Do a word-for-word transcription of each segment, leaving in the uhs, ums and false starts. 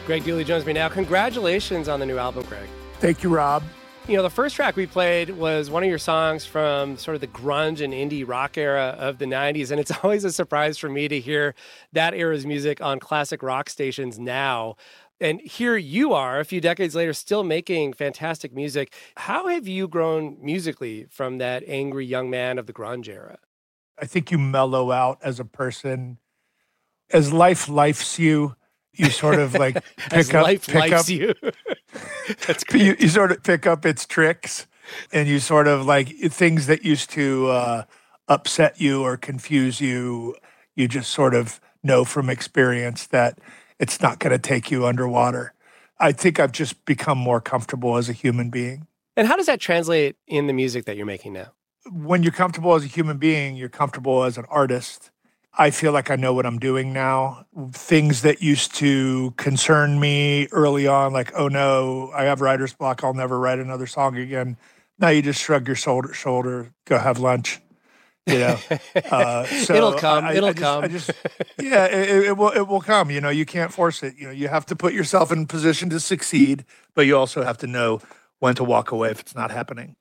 Greg Dooley joins me now. Congratulations on the new album, Greg. Thank you, Rob. You know, the first track we played was one of your songs from sort of the grunge and indie rock era of the nineties, and it's always a surprise for me to hear that era's music on classic rock stations now. And here you are, a few decades later, still making fantastic music. How have you grown musically from that angry young man of the grunge era? I think you mellow out as a person. As life lifes you, you sort of like pick as up, life pick lifes up, you. That's great. You, you sort of pick up its tricks, and you sort of like things that used to uh, upset you or confuse you. You just sort of know from experience that it's not going to take you underwater. I think I've just become more comfortable as a human being. And how does that translate in the music that you're making now? When you're comfortable as a human being, you're comfortable as an artist. I feel like I know what I'm doing now. Things that used to concern me early on, like, oh no, I have writer's block, I'll never write another song again. Now you just shrug your shoulder, shoulder go have lunch. You know, uh, so it'll come. I, it'll I just, come. I just, yeah, it, it will. It will come. You know, you can't force it. You know, you have to put yourself in position to succeed, but you also have to know when to walk away if it's not happening.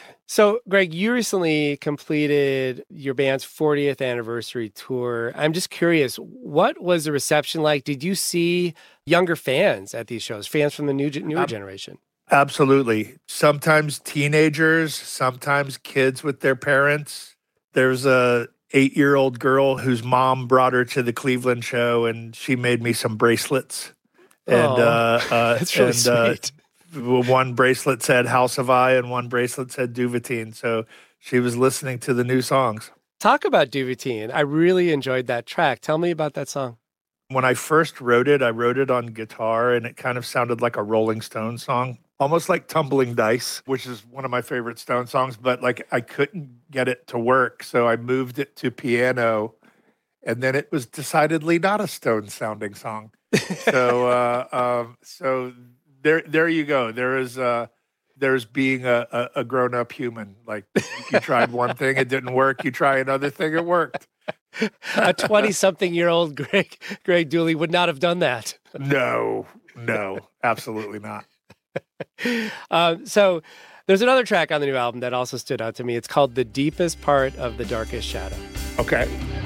So, Greg, you recently completed your band's fortieth anniversary tour. I'm just curious, what was the reception like? Did you see younger fans at these shows, fans from the new newer um, generation? Absolutely. Sometimes teenagers, sometimes kids with their parents. There's a eight-year-old girl whose mom brought her to the Cleveland show, and she made me some bracelets. And oh, uh, uh, that's really and, sweet. Uh, one bracelet said House of I, and one bracelet said Duvetine. So she was listening to the new songs. Talk about Duvetine. I really enjoyed that track. Tell me about that song. When I first wrote it, I wrote it on guitar, and it kind of sounded like a Rolling Stones song. Almost like Tumbling Dice, which is one of my favorite Stone songs, but like I couldn't get it to work. So I moved it to piano, and then it was decidedly not a Stone sounding song. so uh, um, so there there you go. There is uh, there's being a, a, a grown up human. Like you tried one thing, it didn't work. You try another thing, it worked. A twenty-something-year-old Greg Greg Dooley would not have done that. No, no, absolutely not. um, so there's another track on the new album that also stood out to me. It's called The Deepest Part of the Darkest Shadow. Okay.